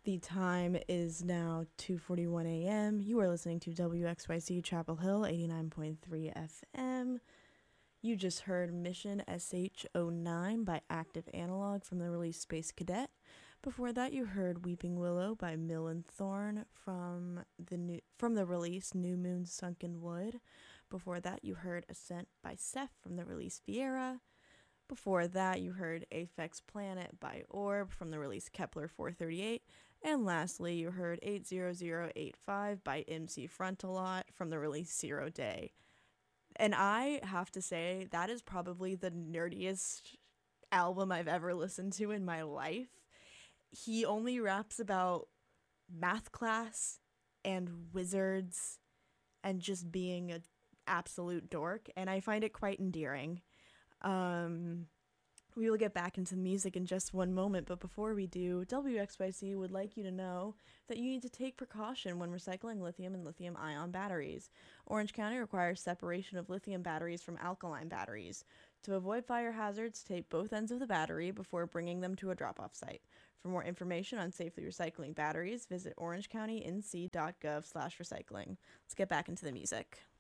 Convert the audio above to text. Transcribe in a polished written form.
The time is now 2:41 a.m. You are listening to WXYZ Chapel Hill 89.3 FM. You just heard Mission SH09 by Active Analog from the release Space Cadet. Before that, you heard Weeping Willow by Mill and Thorn from the release New Moon Sunken Wood. Before that, you heard Ascent by Seth from the release Viera. Before that, you heard Aphex Planet by Orb from the release Kepler 438. And lastly, you heard 80085 by MC Frontalot from the release Zero Day. And I have to say, that is probably the nerdiest album I've ever listened to in my life. He only raps about math class and wizards and just being an absolute dork, and I find it quite endearing. We will get back into the music in just one moment, but before we do, WXYC would like you to know that you need to take precaution when recycling lithium and lithium-ion batteries. Orange County requires separation of lithium batteries from alkaline batteries. To avoid fire hazards, tape both ends of the battery before bringing them to a drop-off site. For more information on safely recycling batteries, visit orangecountync.gov/recycling. Let's get back into the music.